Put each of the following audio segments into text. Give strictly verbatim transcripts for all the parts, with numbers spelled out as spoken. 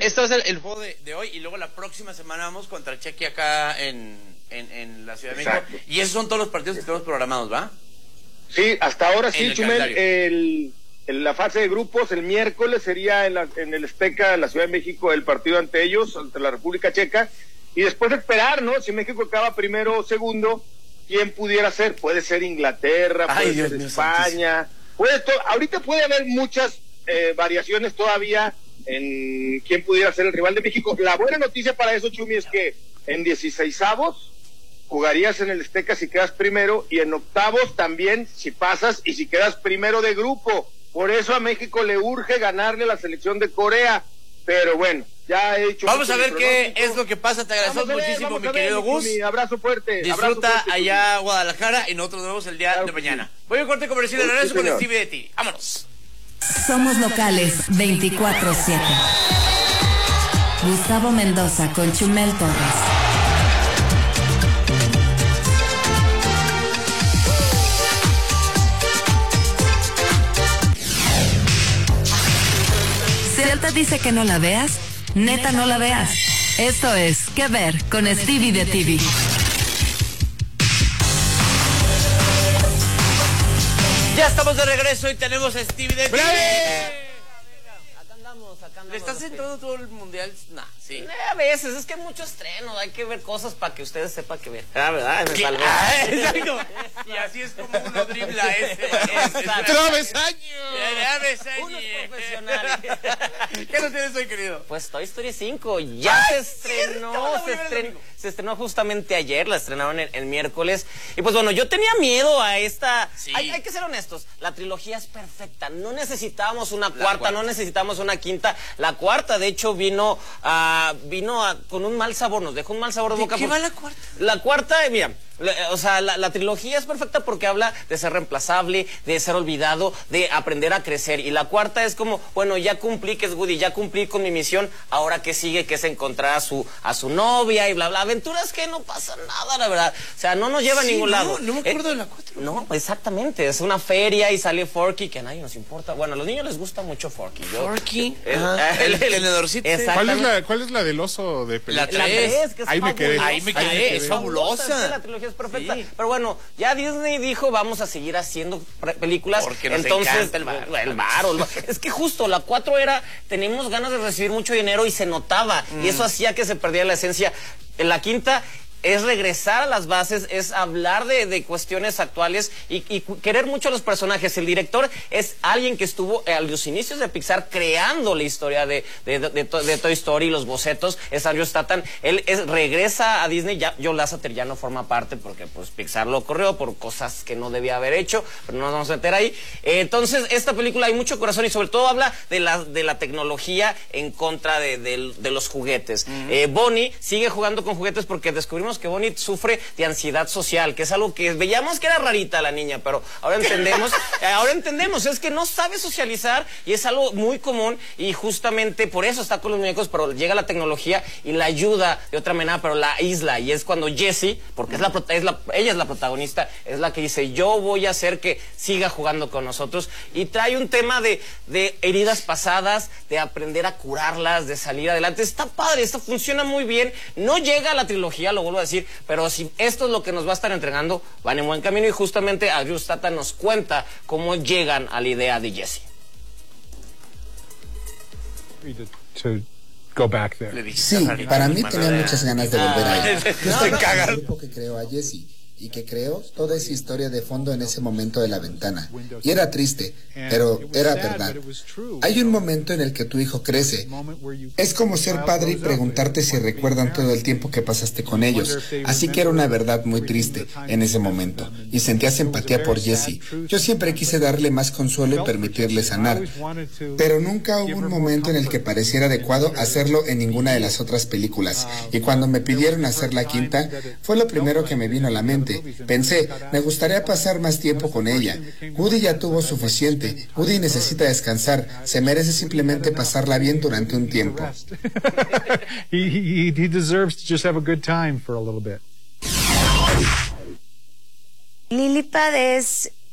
este va a ser el juego de, de hoy y luego la próxima semana vamos contra Chequia acá en, en, en la Ciudad de México. Exacto. Y esos son todos los partidos que tenemos programados, ¿va? Sí, hasta ahora sí, el Chumel. El, el, la fase de grupos el miércoles sería en, la, en el Azteca, en la Ciudad de México, el partido ante ellos, ante la República Checa. Y después esperar, ¿no? Si México acaba primero o segundo, ¿quién pudiera ser? Puede ser Inglaterra, puede Ay, ser Dios España. Puede to- ahorita puede haber muchas eh, variaciones todavía en quién pudiera ser el rival de México. La buena noticia para eso, Chumi, es que en dieciseisavos jugarías en el Azteca si quedas primero, y en octavos también si pasas y si quedas primero de grupo. Por eso a México le urge ganarle a la selección de Corea. Pero bueno, ya he hecho... Vamos a ver qué es lo que pasa. Te agradecemos muchísimo, mi querido Gus. Mi abrazo fuerte. Disfruta abrazo fuerte, allá Guadalajara y nosotros nos vemos el día claro de mañana. Sí. Voy a corte comercial de regreso con Stevie de ti. Vámonos. Somos locales veinticuatro siete. Gustavo Mendoza con Chumel Torres. Si él te dice que no la veas, neta no la veas. Esto es ¿Qué ver? Con Stevie de T V. Ya estamos de regreso y tenemos a Stevie de T V. Acá andamos, acá andamos. ¿Le estás entrando todo el mundial? Nah, sí. A veces, es que hay mucho estreno, hay que ver cosas para que ustedes sepan que ver. Ah, ¿verdad? Me salvó. Ah, exacto. Y así es como uno dribla ese. ¡Travesaño! ¡Travesaño! Unos profesionales. ¿Qué nos tienes hoy, querido? Pues Toy Story cinco ya Ay, se estrenó, cierto, se estrenó, se estrenó justamente ayer, la estrenaron el, el miércoles. Y pues bueno, yo tenía miedo a esta... Sí. Hay, hay que ser honestos, la trilogía es perfecta, no necesitábamos una cuarta, cuarta, no necesitamos una quinta. La cuarta, de hecho, vino a, vino a, con un mal sabor, nos dejó un mal sabor de, ¿De boca. qué va la cuarta? La cuarta, mira... O sea, la, la trilogía es perfecta porque habla de ser reemplazable, de ser olvidado, de aprender a crecer. Y la cuarta es como, bueno, ya cumplí, que es Woody, ya cumplí con mi misión, ahora que sigue, que es encontrar a su, a su novia y bla, bla. Aventuras que no pasa nada, la verdad. O sea, no nos lleva sí, a ningún no, lado. No me acuerdo eh, de la cuatro. No, exactamente. Es una feria y sale Forky, que a nadie nos importa. Bueno, a los niños les gusta mucho Forky. Yo, Forky. El, Ajá. el, el, el tenedorcito. ¿Cuál es la, cuál es la del oso de película? La tres. Que es Ahí me quedé. Ahí me quedé. Ahí me quedé. Es fabulosa. Es que la trilogía es perfecta. Sí. Pero bueno, ya Disney dijo, vamos a seguir haciendo películas. Porque nos entonces encanta el bar. El bar, el bar. Es que justo la cuatro era, tenemos ganas de recibir mucho dinero y se notaba. Mm. Y eso hacía que se perdiera la esencia. En la quinta es regresar a las bases, es hablar de, de cuestiones actuales y, y querer mucho a los personajes. El director es alguien que estuvo a los inicios de Pixar creando la historia de, de, de, de, de Toy Story, los bocetos, es Andrew Stanton. Él es, regresa a Disney, ya Joe Lasseter ya no forma parte porque pues Pixar lo corrió por cosas que no debía haber hecho, pero no nos vamos a meter ahí. Eh, entonces, esta película hay mucho corazón y sobre todo habla de la, de la tecnología en contra de, de, de los juguetes. Uh-huh. eh, Bonnie sigue jugando con juguetes porque descubrimos que Bonnie sufre de ansiedad social, que es algo que veíamos que era rarita la niña, pero ahora entendemos, ahora entendemos, es que no sabe socializar y es algo muy común y justamente por eso está con los muñecos, pero llega la tecnología y la ayuda de otra manera, pero la isla, y es cuando Jessie, porque es la, es la, ella es la protagonista, es la que dice, yo voy a hacer que siga jugando con nosotros, y trae un tema de, de heridas pasadas, de aprender a curarlas, de salir adelante. Está padre, esto funciona muy bien, no llega a la trilogía, lo vuelvo a decir, pero si esto es lo que nos va a estar entregando, van en buen camino, y justamente Andrew Stanton nos cuenta cómo llegan a la idea de Jessie. Sí, para mí tenía muchas ganas de volver a ir. Estoy cagado. El grupo que creó a Jessie y que creó toda esa historia de fondo en ese momento de la ventana. Y era triste, pero era verdad. Hay un momento en el que tu hijo crece. Es como ser padre y preguntarte si recuerdan todo el tiempo que pasaste con ellos. Así que era una verdad muy triste en ese momento. Y sentías empatía por Jessie. Yo siempre quise darle más consuelo y permitirle sanar. Pero nunca hubo un momento en el que pareciera adecuado hacerlo en ninguna de las otras películas. Y cuando me pidieron hacer la quinta, fue lo primero que me vino a la mente. Pensé, me gustaría pasar más tiempo con ella. Woody ya tuvo suficiente. Woody necesita descansar. Se merece simplemente pasarla bien durante un tiempo. he, he, he deserves to just have a good time for a little bit. Lilipad es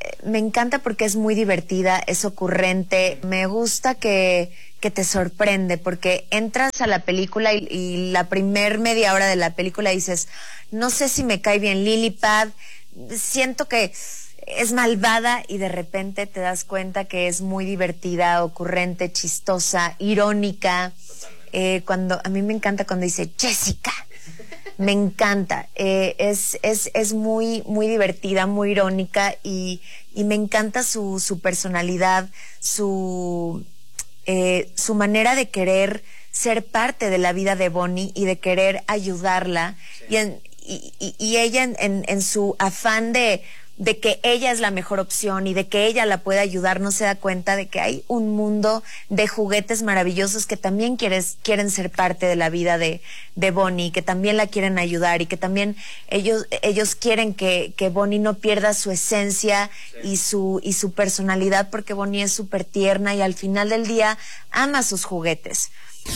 me encanta porque es muy divertida, es ocurrente, me gusta que, que te sorprende, porque entras a la película y, y la primer media hora de la película dices, no sé si me cae bien Lily-Pad, siento que es malvada, y de repente te das cuenta que es muy divertida, ocurrente, chistosa, irónica. Eh, cuando a mí me encanta cuando dice Jessica, me encanta, eh, es es es muy muy divertida, muy irónica, y y me encanta su su personalidad, su eh, su manera de querer ser parte de la vida de Bonnie y de querer ayudarla, sí. y, en, y, y y ella en, en en su afán de de que ella es la mejor opción y de que ella la puede ayudar, no se da cuenta de que hay un mundo de juguetes maravillosos que también quieres, quieren ser parte de la vida de, de Bonnie, que también la quieren ayudar, y que también ellos, ellos quieren que, que Bonnie no pierda su esencia, sí. y su, y su personalidad, porque Bonnie es súper tierna y al final del día ama sus juguetes.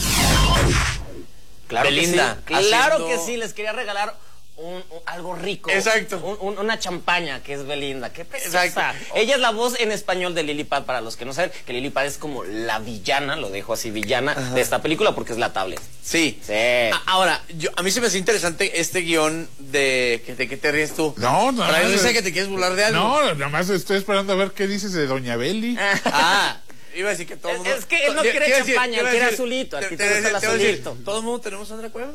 Claro Belinda, que sí, claro haciendo... que sí, les quería regalar Un, un, algo rico. Exacto. Un, un, una champaña que es Belinda. Qué preciosa. Ella es la voz en español de Lily-Pad, para los que no saben, que Lily-Pad es como la villana, lo dejo así, villana, ajá, de esta película, porque es la tablet. Sí. Sí. A, ahora, yo, a mí se me hace interesante este guión de... ¿De qué te ríes tú? No, no. Para yo sé que te quieres burlar de algo. No, nada más estoy esperando a ver qué dices de Doña Beli. Ah. Iba a decir que todo el mundo... Es que él no quiere champaña, él quiere azulito. Aquí te gusta el azulito. Todo el mundo tenemos Sandra Cuevas.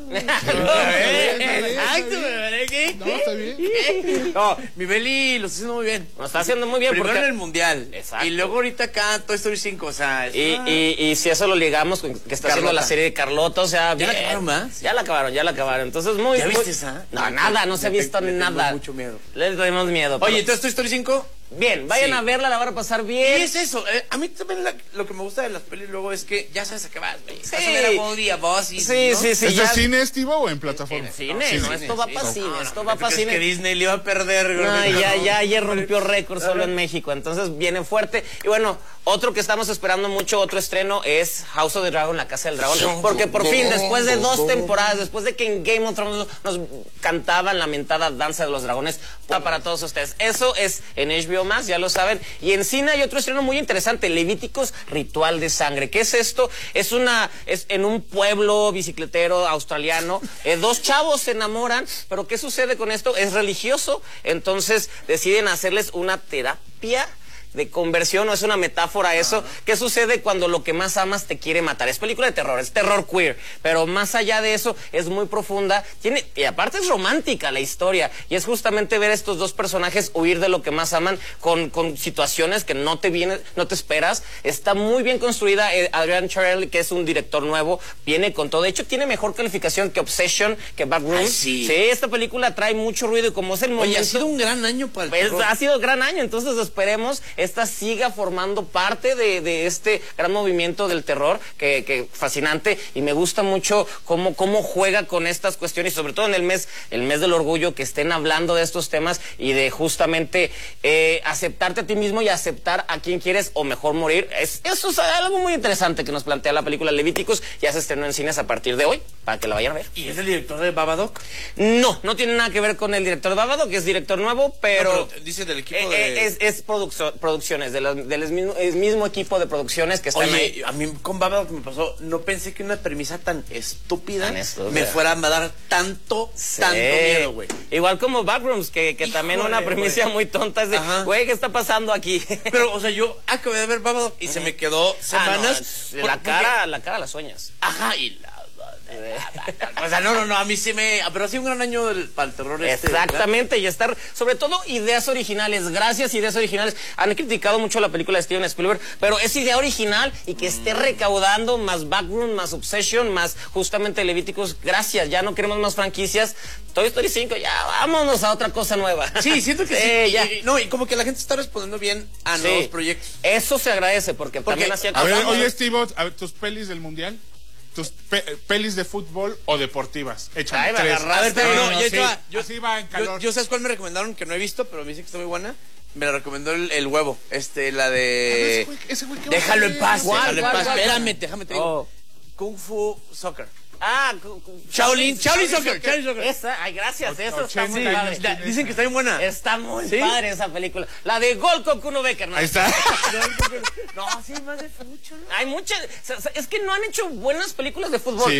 Exacto, No, está bien. No, mi Beli lo está haciendo muy bien. Lo está haciendo muy bien. Primero en el Mundial. Exacto. Y luego ahorita acá Toy Story cinco, o sea... Es y, una... y, y si eso lo ligamos con que está Carlota. haciendo la serie de Carlota, o sea... ¿Ya la acabaron más? Ya la acabaron, ya la acabaron. Entonces muy... ¿Ya muy... viste esa? No, nada, no se ha visto le nada. Tenemos mucho miedo. Le tenemos miedo. Oye, entonces Toy Story cinco... Bien, vayan sí. a verla, la van a pasar bien. Y es eso, eh, a mí también la, lo que me gusta de las pelis luego es que ya sabes a qué vas, güey. Sí. Vas a ver a Woody, a Buzz y... Sí, ¿no? sí, sí. ¿Esto ya... es cine, Estivo, o en plataforma? En cine, no, no, esto va para cine, no, esto no, va ¿tú para crees cine. que Disney le iba a perder, güey? No, ya, ya ayer rompió récord solo en México, entonces viene fuerte. Y bueno, otro que estamos esperando mucho, otro estreno, es House of the Dragon, La Casa del Dragón. Porque por fin, después de dos temporadas, después de que en Game of Thrones nos cantaban la mentada Danza de los Dragones, para todos ustedes. Eso es en H B O Max, ya lo saben. Y en cine hay otro estreno muy interesante, Levíticos, Ritual de Sangre. ¿Qué es esto? Es una, es en un pueblo bicicletero australiano, eh, dos chavos se enamoran, pero ¿qué sucede con esto? Es religioso, entonces deciden hacerles una terapia de conversión, o es una metáfora eso. ¿Qué sucede cuando lo que más amas te quiere matar? Es película de terror, es terror queer, pero más allá de eso es muy profunda, tiene, y aparte es romántica la historia, y es justamente ver a estos dos personajes huir de lo que más aman con, con situaciones que no te vienen, no te esperas. Está muy bien construida. eh, Adrian Charell, que es un director nuevo, viene con todo. De hecho, tiene mejor calificación que Obsession, que Backrooms. Sí. sí, esta película trae mucho ruido, y como es el momento... Oye, ha sido un gran año para el pues, terror. ha sido gran año, entonces esperemos esta siga formando parte de, de este gran movimiento del terror, que, que fascinante, y me gusta mucho cómo, cómo juega con estas cuestiones, y sobre todo en el mes, el mes del orgullo, que estén hablando de estos temas y de justamente eh, aceptarte a ti mismo y aceptar a quien quieres, o mejor morir. Es, eso es algo muy interesante que nos plantea la película Levíticos. Ya se estrenó en cines a partir de hoy, para que la vayan a ver. ¿Y es el director de Babadook? No, no tiene nada que ver con el director de Babadook, que es director nuevo, pero... No, pero dice del equipo eh, de... Es, es produccio, producciones, de los, del mismo, el mismo equipo de producciones que están Oye, ahí. a mí con Babadook me pasó, no pensé que una premisa tan estúpida, Tan estúpida. me fuera a dar tanto, Sí. tanto miedo, güey. Igual como Backrooms, que, que también Híjole, una premisa güey. muy tonta es de, Ajá. güey, ¿qué está pasando aquí? Pero, o sea, yo acabé de ver Babadook y se me quedó semanas. Ah, no, por- la porque- cara, la cara las sueñas. Ajá, y la... O sea, no, no, no, a mí sí me... Pero ha sido un gran año del, para el terror este, Exactamente, y estar, sobre todo, ideas originales. Gracias, ideas originales. Han criticado mucho la película de Steven Spielberg, pero es idea original, y que esté recaudando más Backroom, más Obsession, más justamente Levíticos. Gracias, ya no queremos más franquicias. Toy Story cinco, ya vámonos a otra cosa nueva. Sí, siento que Eh, sí. ya. Y- y- no, y como que la gente está respondiendo bien a Sí. nuevos proyectos. Eso se agradece, porque, Porque, también hacía A ver, cosas- oye, Estivo, a ver, tus pelis del mundial, tus pe- pelis de fútbol o deportivas. Échame Ay, me tres. agarraste. A ver, pero no, No, ya sí, te va. Yo, así va en yo, calor. yo, ¿sabes cuál me recomendaron que no he visto, pero me dicen que está muy buena? Me la recomendó el, el huevo. Este, la Ah, de... ese güey- ese güey, ¿qué va a Déjalo hacer? en paz, ¿Cuál, déjalo en cuál, paz. cuál? Espérame, déjame te digo. Oh. Kung Fu Soccer. Ah, Shaolin, Shaolin Soccer, Shaolin Soccer. Esa, ay, gracias, eso está muy Sí, padre. la- dicen que está bien buena. Está muy ¿Sí? padre esa película. La de Gol con Kuno Becker, ¿no? Ahí está. No, sí, más de mucho, ¿no? Hay muchas, o sea, es que no han hecho buenas películas de fútbol. Sí.